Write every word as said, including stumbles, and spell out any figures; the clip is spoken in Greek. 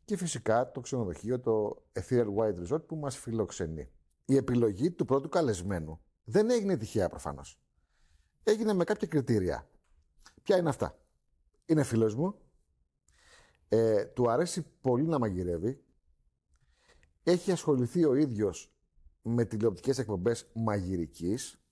και φυσικά το ξενοδοχείο, το Ethereal White Resort που μας φιλοξενεί. Η επιλογή του πρώτου καλεσμένου δεν έγινε τυχαία προφανώς. Έγινε με κάποια κριτήρια. Ποια είναι αυτά? Είναι φίλος μου, ε, του αρέσει πολύ να μαγειρεύει, έχει ασχοληθεί ο ίδιος με τηλεοπτικές εκπομπές μαγειρικής